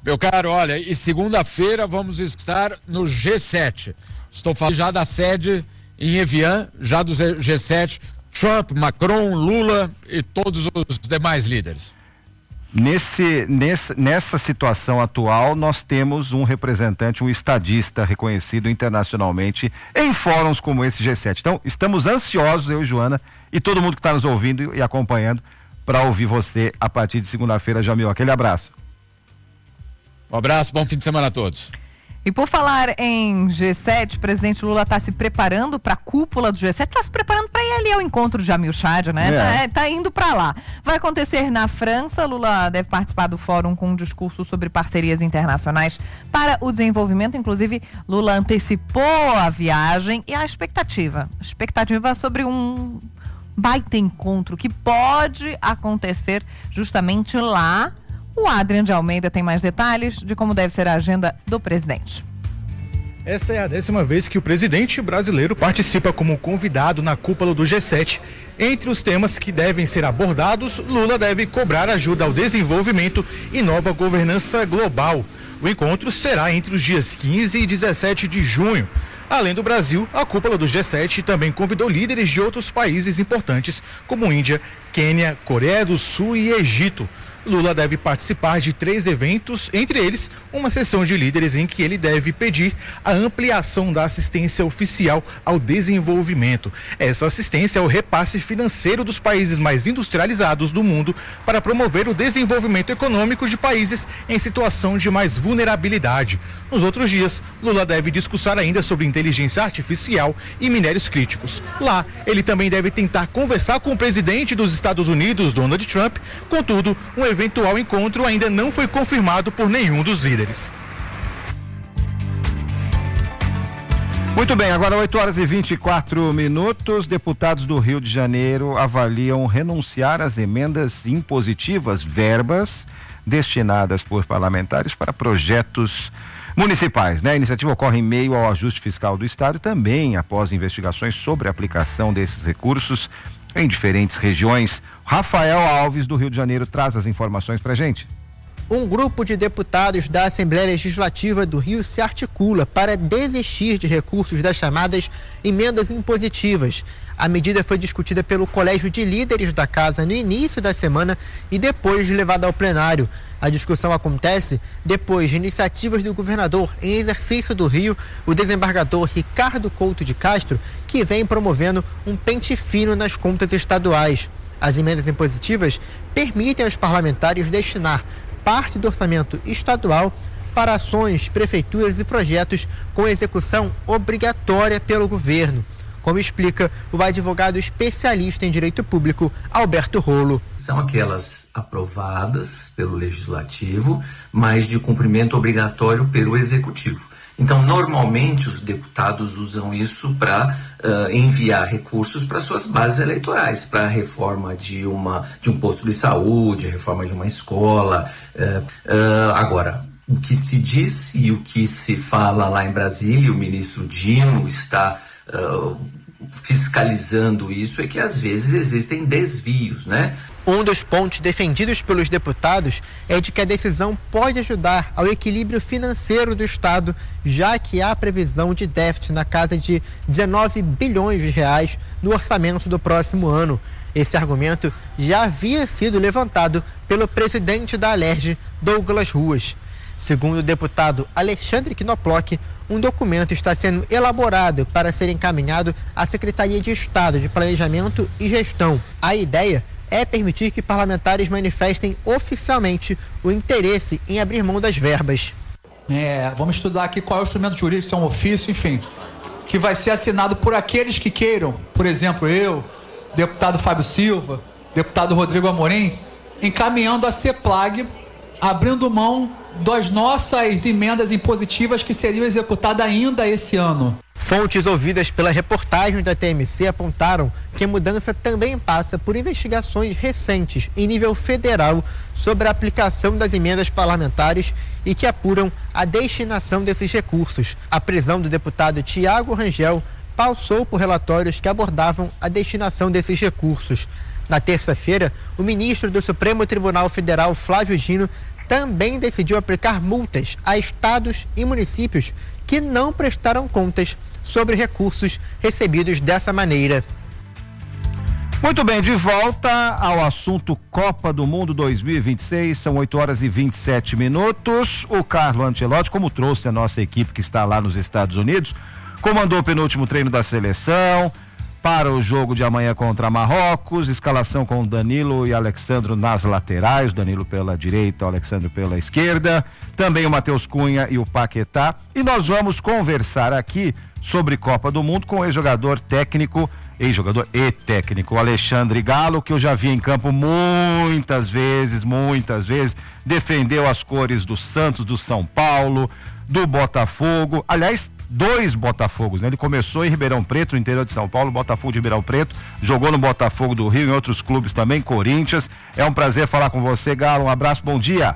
Meu caro, olha, e segunda-feira vamos estar no G7. Estou falando já da sede em Evian, já do G7, Trump, Macron, Lula e todos os demais líderes. Nessa situação atual, nós temos um representante, um estadista reconhecido internacionalmente em fóruns como esse G7. Então, estamos ansiosos, eu e Joana, e todo mundo que está nos ouvindo e acompanhando, para ouvir você a partir de segunda-feira, Jamil. Aquele abraço. Um abraço, bom fim de semana a todos. E por falar em G7, o presidente Lula está se preparando para a cúpula do G7, está se preparando para ir ali ao encontro de Jamil Chad, né? Tá indo para lá. Vai acontecer na França. Lula deve participar do fórum com um discurso sobre parcerias internacionais para o desenvolvimento. Inclusive, Lula antecipou a viagem e a expectativa sobre um baita encontro que pode acontecer justamente lá. O Adrian de Almeida tem mais detalhes de como deve ser a agenda do presidente. Esta é a 10ª vez que o presidente brasileiro participa como convidado na cúpula do G7. Entre os temas que devem ser abordados, Lula deve cobrar ajuda ao desenvolvimento e nova governança global. O encontro será entre os dias 15 e 17 de junho. Além do Brasil, a cúpula do G7 também convidou líderes de outros países importantes, como Índia, Quênia, Coreia do Sul e Egito. Lula deve participar de 3 eventos, entre eles uma sessão de líderes em que ele deve pedir a ampliação da assistência oficial ao desenvolvimento. Essa assistência é o repasse financeiro dos países mais industrializados do mundo para promover o desenvolvimento econômico de países em situação de mais vulnerabilidade. Nos outros dias, Lula deve discursar ainda sobre inteligência artificial e minérios críticos. Lá, ele também deve tentar conversar com o presidente dos Estados Unidos, Donald Trump. Contudo, um eventual encontro ainda não foi confirmado por nenhum dos líderes. Muito bem, agora 8h24. Deputados do Rio de Janeiro avaliam renunciar às emendas impositivas, verbas destinadas por parlamentares para projetos municipais, né? A iniciativa ocorre em meio ao ajuste fiscal do Estado e também após investigações sobre a aplicação desses recursos em diferentes regiões. Rafael Alves, do Rio de Janeiro, traz as informações pra gente. Um grupo de deputados da Assembleia Legislativa do Rio se articula para desistir de recursos das chamadas emendas impositivas. A medida foi discutida pelo Colégio de Líderes da Casa no início da semana e depois levada ao plenário. A discussão acontece depois de iniciativas do governador em exercício do Rio, o desembargador Ricardo Couto de Castro, que vem promovendo um pente fino nas contas estaduais. As emendas impositivas permitem aos parlamentares destinar parte do orçamento estadual para ações, prefeituras e projetos com execução obrigatória pelo governo, como explica o advogado especialista em direito público, Alberto Rolo. São aquelas aprovadas pelo Legislativo, mas de cumprimento obrigatório pelo Executivo. Então, normalmente, os deputados usam isso para enviar recursos para suas bases eleitorais, para a reforma de um posto de saúde, a reforma de uma escola. Agora, o que se diz e o que se fala lá em Brasília, o ministro Dino está fiscalizando isso, é que às vezes existem desvios, né? Um dos pontos defendidos pelos deputados é de que a decisão pode ajudar ao equilíbrio financeiro do Estado, já que há previsão de déficit na casa de 19 bilhões de reais no orçamento do próximo ano. Esse argumento já havia sido levantado pelo presidente da Alerj, Douglas Ruas. Segundo o deputado Alexandre Knoploch, um documento está sendo elaborado para ser encaminhado à Secretaria de Estado de Planejamento e Gestão. A ideia é permitir que parlamentares manifestem oficialmente o interesse em abrir mão das verbas. Vamos estudar aqui qual é o instrumento jurídico, se é um ofício, enfim, que vai ser assinado por aqueles que queiram, por exemplo, eu, deputado Fábio Silva, deputado Rodrigo Amorim, encaminhando a CEPLAG, abrindo mão das nossas emendas impositivas que seriam executadas ainda esse ano. Fontes ouvidas pela reportagem da TMC apontaram que a mudança também passa por investigações recentes em nível federal sobre a aplicação das emendas parlamentares e que apuram a destinação desses recursos. A prisão do deputado Tiago Rangel passou por relatórios que abordavam a destinação desses recursos. Na terça-feira, o ministro do Supremo Tribunal Federal, Flávio Dino, também decidiu aplicar multas a estados e municípios que não prestaram contas sobre recursos recebidos dessa maneira. Muito bem, de volta ao assunto Copa do Mundo 2026, são 8h27. O Carlo Ancelotti, como trouxe a nossa equipe que está lá nos Estados Unidos, comandou o penúltimo treino da seleção para o jogo de amanhã contra Marrocos, escalação com Danilo e Alexandro nas laterais, Danilo pela direita, o Alexandro pela esquerda, também o Matheus Cunha e o Paquetá, e nós vamos conversar aqui sobre Copa do Mundo com o ex-jogador e técnico Alexandre Galo, que eu já vi em campo muitas vezes, defendeu as cores do Santos, do São Paulo, do Botafogo, aliás, 2 Botafogos, né? Ele começou em Ribeirão Preto, no interior de São Paulo, Botafogo de Ribeirão Preto, jogou no Botafogo do Rio, em outros clubes também, Corinthians. É um prazer falar com você, Galo, um abraço, bom dia.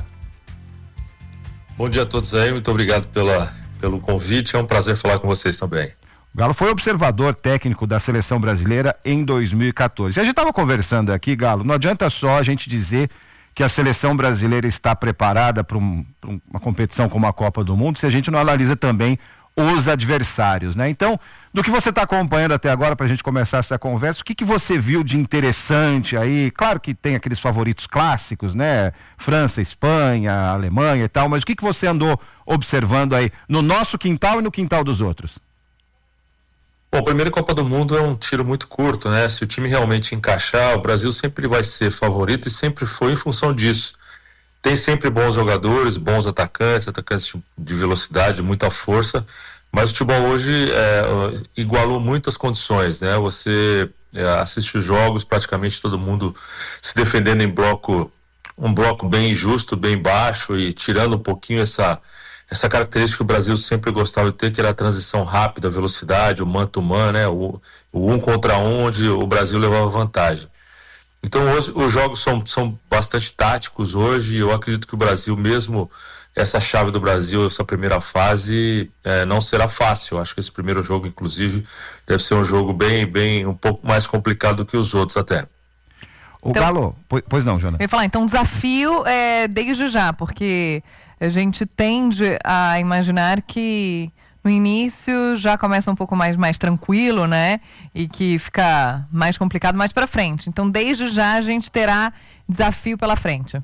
Bom dia a todos aí, muito obrigado pelo convite, é um prazer falar com vocês também. O Galo foi observador técnico da seleção brasileira em 2014. E a gente estava conversando aqui, Galo, não adianta só a gente dizer que a seleção brasileira está preparada para uma competição como a Copa do Mundo, se a gente não analisa também os adversários, né? Então, do que você está acompanhando até agora, para a gente começar essa conversa, o que você viu de interessante aí? Claro que tem aqueles favoritos clássicos, né? França, Espanha, Alemanha e tal, mas o que você andou observando aí no nosso quintal e no quintal dos outros? Bom, a primeira Copa do Mundo é um tiro muito curto, né? Se o time realmente encaixar, o Brasil sempre vai ser favorito e sempre foi em função disso. Tem sempre bons jogadores, bons atacantes de velocidade, muita força, mas o futebol hoje igualou muitas condições, né? Você assiste os jogos, praticamente todo mundo se defendendo em bloco, um bloco bem injusto, bem baixo, e tirando um pouquinho essa característica que o Brasil sempre gostava de ter, que era a transição rápida, a velocidade, o man-to-man, né? O 1 contra 1, onde o Brasil levava vantagem. Então hoje os jogos são bastante táticos hoje, e eu acredito que o Brasil, mesmo essa chave do Brasil, essa primeira fase, não será fácil. Eu acho que esse primeiro jogo, inclusive, deve ser um jogo bem um pouco mais complicado do que os outros até. Então, Galo, pois não, Joana? Eu ia falar, então o desafio é desde já, porque a gente tende a imaginar que no início já começa um pouco mais tranquilo, né? E que fica mais complicado mais para frente. Então, desde já a gente terá desafio pela frente.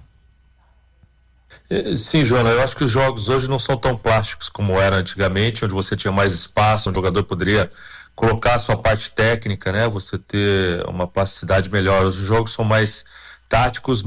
Sim, Joana, eu acho que os jogos hoje não são tão plásticos como era antigamente, onde você tinha mais espaço, onde o jogador poderia colocar a sua parte técnica, né? Você ter uma plasticidade melhor. Os jogos são mais táticos,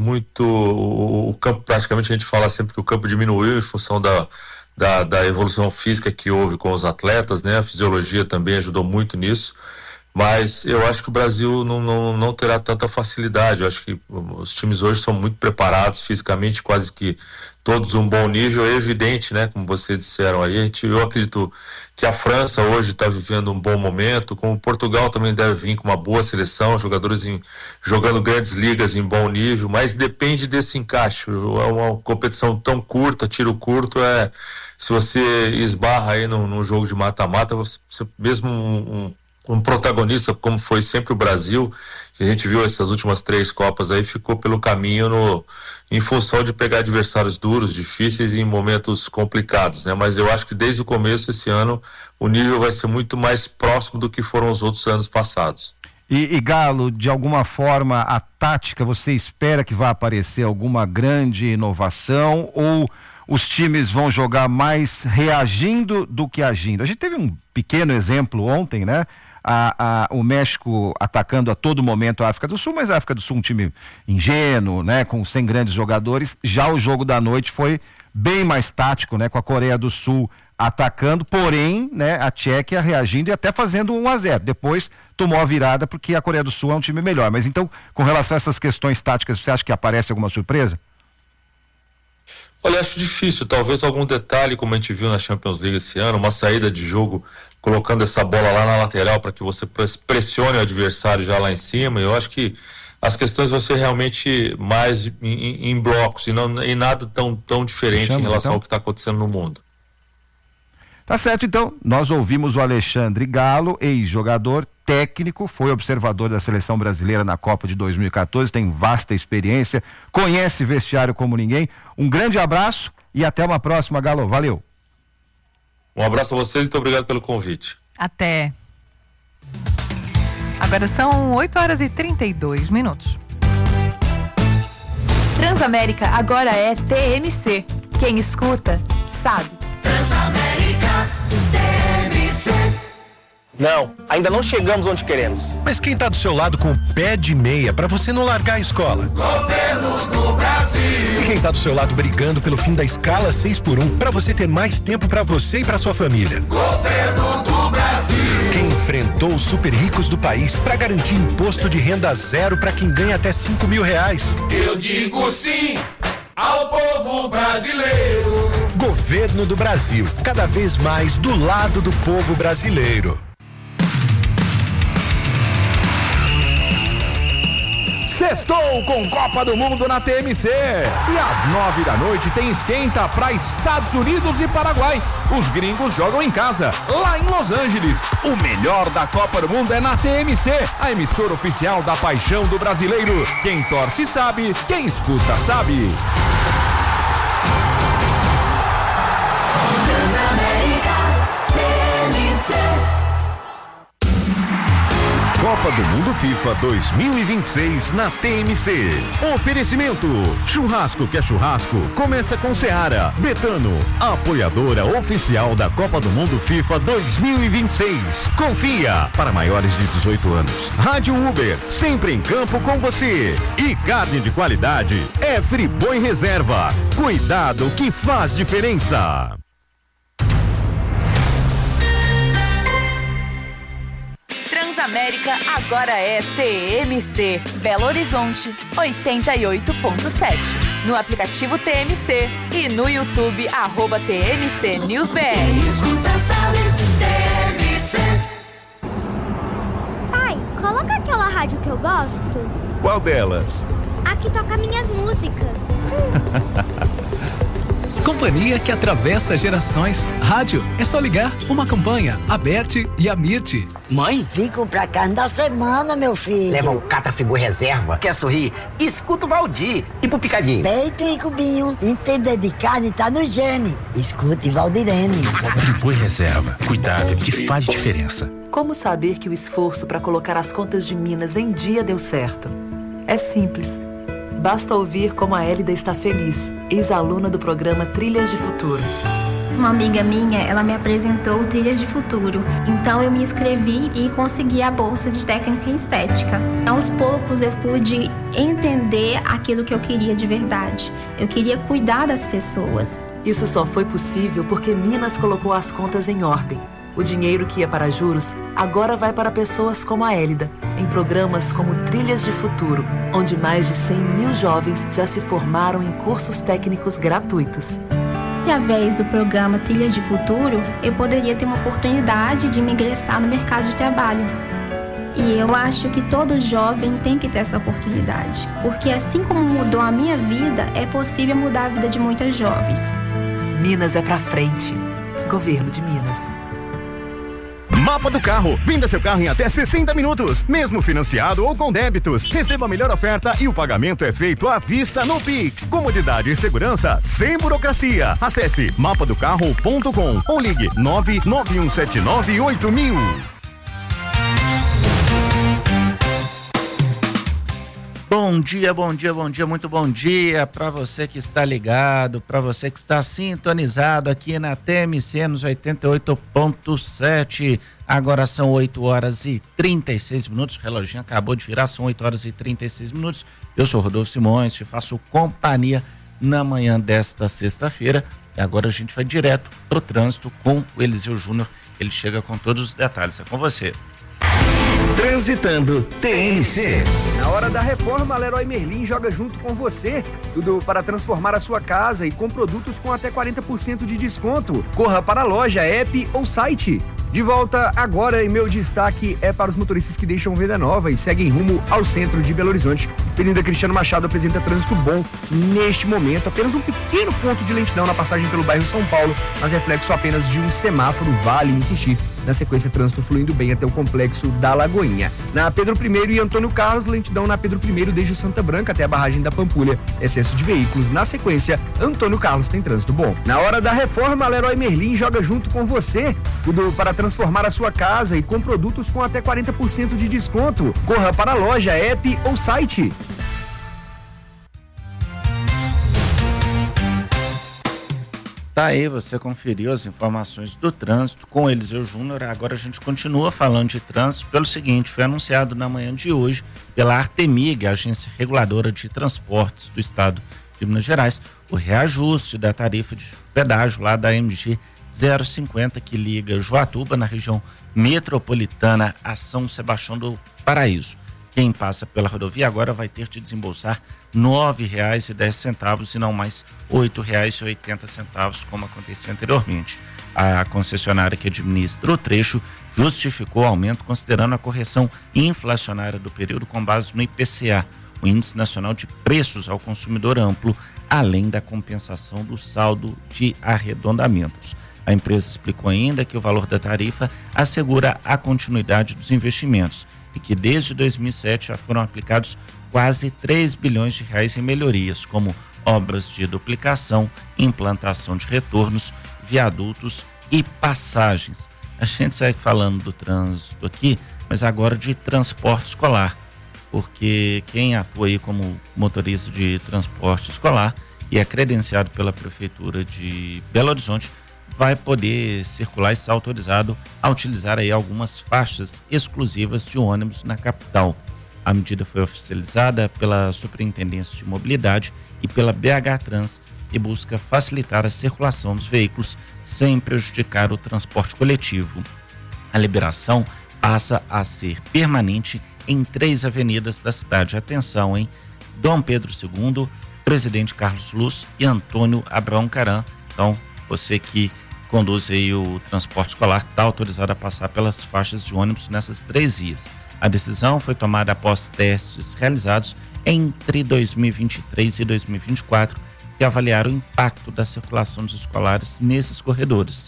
o campo, praticamente a gente fala sempre que o campo diminuiu em função da evolução física que houve com os atletas, né? A fisiologia também ajudou muito nisso, mas eu acho que o Brasil não terá tanta facilidade. Eu acho que os times hoje são muito preparados fisicamente, quase que todos um bom nível, é evidente, né? Como vocês disseram aí, eu acredito que a França hoje está vivendo um bom momento, como Portugal também deve vir com uma boa seleção, jogadores jogando grandes ligas em bom nível, mas depende desse encaixe. É uma competição tão curta, tiro curto, se você esbarra aí num jogo de mata-mata, você mesmo um protagonista, como foi sempre o Brasil, que a gente viu essas últimas 3 Copas aí, ficou pelo caminho em função de pegar adversários duros, difíceis e em momentos complicados, né? Mas eu acho que desde o começo esse ano o nível vai ser muito mais próximo do que foram os outros anos passados. E Galo, de alguma forma a tática, você espera que vá aparecer alguma grande inovação, ou os times vão jogar mais reagindo do que agindo? A gente teve um pequeno exemplo ontem, né? O México atacando a todo momento a África do Sul, mas a África do Sul um time ingênuo, né, sem grandes jogadores. Já o jogo da noite foi bem mais tático, né, com a Coreia do Sul atacando, porém, né, a Tchequia reagindo e até fazendo 1-0. Depois tomou a virada porque a Coreia do Sul é um time melhor. Mas então, com relação a essas questões táticas, você acha que aparece alguma surpresa? Olha, acho difícil, talvez algum detalhe, como a gente viu na Champions League esse ano, uma saída de jogo colocando essa bola lá na lateral para que você pressione o adversário já lá em cima. Eu acho que as questões vão ser realmente mais em blocos e nada tão diferente em relação ao que está acontecendo no mundo. Tá certo, então, nós ouvimos o Alexandre Galo, ex-jogador, técnico, foi observador da seleção brasileira na Copa de 2014, tem vasta experiência, conhece vestiário como ninguém. Um grande abraço e até uma próxima, Galo. Valeu. Um abraço a vocês e muito obrigado pelo convite. Até. Agora são 8h32. Transamérica agora é TMC. Quem escuta, sabe. Transamérica TMC. Não, ainda não chegamos onde queremos. Mas quem tá do seu lado com o pé de meia pra você não largar a escola? Governo do Brasil. E quem tá do seu lado brigando pelo fim da escala 6x1 pra você ter mais tempo pra você e pra sua família? Governo do Brasil. Quem enfrentou os super ricos do país pra garantir imposto de renda zero pra quem ganha até R$5.000? Eu digo sim ao povo brasileiro. Governo do Brasil, cada vez mais do lado do povo brasileiro. Sextou com Copa do Mundo na TMC. E às 9 tem esquenta para Estados Unidos e Paraguai. Os gringos jogam em casa, lá em Los Angeles. O melhor da Copa do Mundo é na TMC, a emissora oficial da paixão do brasileiro. Quem torce sabe, quem escuta sabe. Copa do Mundo FIFA 2026 na TMC. Oferecimento: churrasco que é churrasco, começa com Seara. Betano, apoiadora oficial da Copa do Mundo FIFA 2026. Confia, para maiores de 18 anos. Rádio Uber, sempre em campo com você. E carne de qualidade é Friboi Reserva. Cuidado que faz diferença. Transamérica agora é TMC. Belo Horizonte 88.7. No aplicativo TMC e no YouTube @TMC News BR. Escuta, sabe, TMC. Pai, coloca aquela rádio que eu gosto. Qual delas? A que toca minhas músicas. Companhia que atravessa gerações. Rádio, é só ligar. Uma campanha, a Berti e a Mirti. Mãe? Vim comprar carne da semana, meu filho. Leva o Catra Friboi Reserva. Quer sorrir? Escuta o Valdir. E pro Picadinho? Peito e cubinho. Entender de carne tá no gene. Escute Valdirene. Friboi Reserva. Cuidado que faz diferença. Como saber que o esforço para colocar as contas de Minas em dia deu certo? É simples. Basta ouvir como a Hélida está feliz, ex-aluna do programa Trilhas de Futuro. Uma amiga minha, ela me apresentou o Trilhas de Futuro. Então eu me inscrevi e consegui a bolsa de técnica em estética. Aos poucos eu pude entender aquilo que eu queria de verdade. Eu queria cuidar das pessoas. Isso só foi possível porque Minas colocou as contas em ordem. O dinheiro que ia para juros agora vai para pessoas como a Hélida, em programas como Trilhas de Futuro, onde mais de 100 mil jovens já se formaram em cursos técnicos gratuitos. Através do programa Trilhas de Futuro, eu poderia ter uma oportunidade de me ingressar no mercado de trabalho. E eu acho que todo jovem tem que ter essa oportunidade, porque assim como mudou a minha vida, é possível mudar a vida de muitas jovens. Minas é pra frente. Governo de Minas. Mapa do Carro. Venda seu carro em até 60 minutos, mesmo financiado ou com débitos. Receba a melhor oferta e o pagamento é feito à vista no Pix. Comodidade e segurança sem burocracia. Acesse mapadocarro.com ou ligue 991798000. Bom dia, muito bom dia para você que está ligado, para você que está sintonizado aqui na TMC nos 88.7. Agora são 8h36, o reloginho acabou de virar, são 8h36. Eu sou Rodolfo Simões, te faço companhia na manhã desta sexta-feira. E agora a gente vai direto pro trânsito com o Eliseu Júnior, ele chega com todos os detalhes, é com você. Transitando TMC. Na hora da reforma, a Leroy Merlin joga junto com você. Tudo para transformar a sua casa e com produtos com até 40% de desconto. Corra para a loja, app ou site. De volta agora e meu destaque é para os motoristas que deixam Venda Nova e seguem rumo ao centro de Belo Horizonte. Avenida Cristiano Machado apresenta trânsito bom neste momento. Apenas um pequeno ponto de lentidão na passagem pelo bairro São Paulo, mas reflexo apenas de um semáforo, vale insistir. Na sequência, trânsito fluindo bem até o complexo da Lagoinha. Na Pedro I e Antônio Carlos, lentidão na Pedro I desde o Santa Branca até a barragem da Pampulha. Excesso de veículos. Na sequência, Antônio Carlos tem trânsito bom. Na hora da reforma, a Leroy Merlin joga junto com você. Tudo para transformar a sua casa e com produtos com até 40% de desconto. Corra para a loja, app ou site. Tá aí, você conferiu as informações do trânsito com Eliseu Júnior. Agora a gente continua falando de trânsito pelo seguinte: foi anunciado na manhã de hoje pela Artemig, a Agência Reguladora de Transportes do Estado de Minas Gerais, o reajuste da tarifa de pedágio lá da MG 050, que liga Joatuba, na região metropolitana, a São Sebastião do Paraíso. Quem passa pela rodovia agora vai ter de desembolsar R$ 9,10 e não mais R$ 8,80, como acontecia anteriormente. A concessionária que administra o trecho justificou o aumento considerando a correção inflacionária do período com base no IPCA, o Índice Nacional de Preços ao Consumidor Amplo, além da compensação do saldo de arredondamentos. A empresa explicou ainda que o valor da tarifa assegura a continuidade dos investimentos e que desde 2007 já foram aplicados quase 3 bilhões de reais em melhorias, como obras de duplicação, implantação de retornos, viadutos e passagens. A gente segue falando do trânsito aqui, mas agora de transporte escolar, porque quem atua aí como motorista de transporte escolar e é credenciado pela Prefeitura de Belo Horizonte vai poder circular e ser autorizado a utilizar aí algumas faixas exclusivas de ônibus na capital. A medida foi oficializada pela Superintendência de Mobilidade e pela BH Trans e busca facilitar a circulação dos veículos sem prejudicar o transporte coletivo. A liberação passa a ser permanente em 3 avenidas da cidade. Atenção, hein? Dom Pedro II, Presidente Carlos Luz e Antônio Abraão Caran. Então, você que conduz aí o transporte escolar está autorizado a passar pelas faixas de ônibus nessas 3 vias. A decisão foi tomada após testes realizados entre 2023 e 2024 que avaliaram o impacto da circulação dos escolares nesses corredores.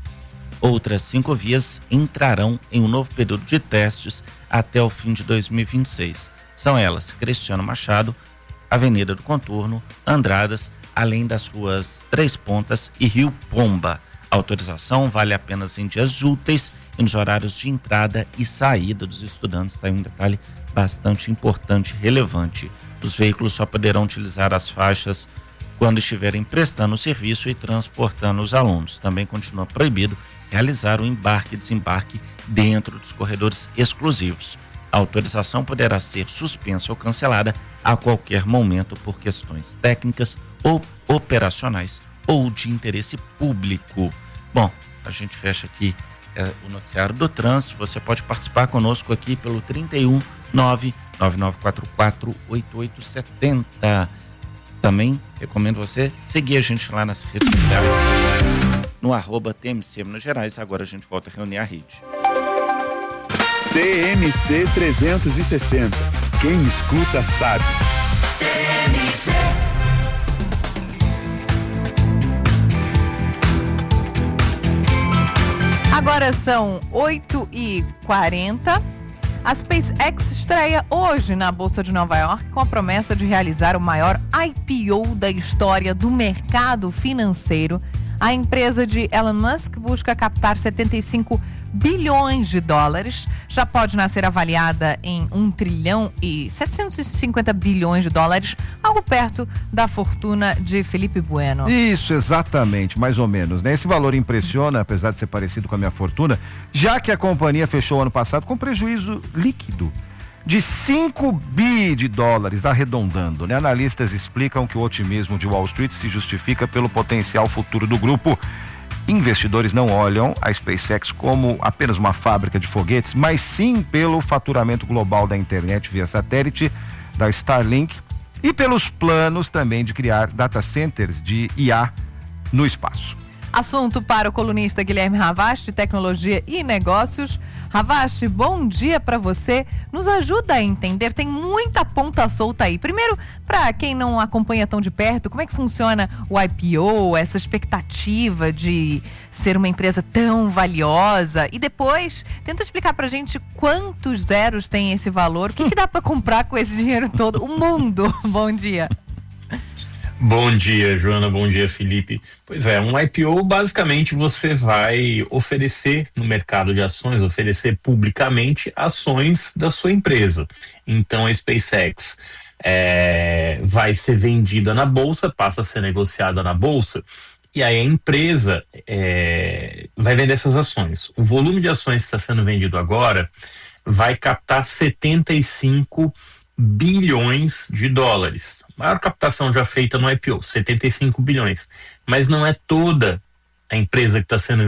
Outras 5 vias entrarão em um novo período de testes até o fim de 2026. São elas Cristiano Machado, Avenida do Contorno, Andradas, além das ruas Três Pontas e Rio Pomba. A autorização vale apenas em dias úteis e nos horários de entrada e saída dos estudantes. Está aí um detalhe bastante importante e relevante. Os veículos só poderão utilizar as faixas quando estiverem prestando o serviço e transportando os alunos. Também continua proibido realizar o embarque e desembarque dentro dos corredores exclusivos. A autorização poderá ser suspensa ou cancelada a qualquer momento por questões técnicas ou operacionais ou de interesse público. Bom, a gente fecha aqui o noticiário do trânsito. Você pode participar conosco aqui pelo 31 99944 8870. Também recomendo você seguir a gente lá nas redes sociais, no @TMC Minas Gerais. Agora a gente volta a reunir a rede. TMC 360. Quem escuta sabe. TMC. Agora são 8h40. A SpaceX estreia hoje na Bolsa de Nova York com a promessa de realizar o maior IPO da história do mercado financeiro. A empresa de Elon Musk busca captar 75 bilhões de dólares. Já pode nascer avaliada em 1 trilhão e 750 bilhões de dólares, algo perto da fortuna de Felipe Bueno. Isso, exatamente, mais ou menos, né? Esse valor impressiona, apesar de ser parecido com a minha fortuna, já que a companhia fechou ano passado com prejuízo líquido de 5 bi de dólares, arredondando, né? Analistas explicam que o otimismo de Wall Street se justifica pelo potencial futuro do grupo. Investidores não olham a SpaceX como apenas uma fábrica de foguetes, mas sim pelo faturamento global da internet via satélite, da Starlink, e pelos planos também de criar data centers de IA no espaço. Assunto para o colunista Guilherme Ravache, de Tecnologia e Negócios. Ravache, bom dia para você. Nos ajuda a entender, tem muita ponta solta aí. Primeiro, para quem não acompanha tão de perto, como é que funciona o IPO, essa expectativa de ser uma empresa tão valiosa? E depois, tenta explicar pra gente quantos zeros tem esse valor, o que dá para comprar com esse dinheiro todo? O mundo. Bom dia. Bom dia, Joana. Bom dia, Felipe. Pois é, um IPO, basicamente, você vai oferecer no mercado de ações, oferecer publicamente ações da sua empresa. Então, a SpaceX vai ser vendida na bolsa, passa a ser negociada na bolsa, e aí a empresa vai vender essas ações. O volume de ações que está sendo vendido agora vai captar 75 bilhões de dólares. A maior captação já feita no IPO, 75 bilhões. Mas não é toda a empresa que está sendo